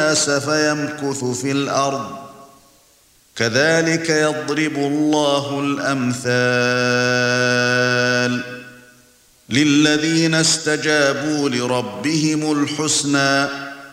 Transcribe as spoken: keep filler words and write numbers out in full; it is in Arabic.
النَّاسَ فَيَمْكُثُ فِي الْأَرْضِ كَذَلِكَ يَضْرِبُ اللَّهُ الْأَمْثَالَ لِلَّذِينَ اسْتَجَابُوا لِرَبِّهِمُ الْحُسْنَى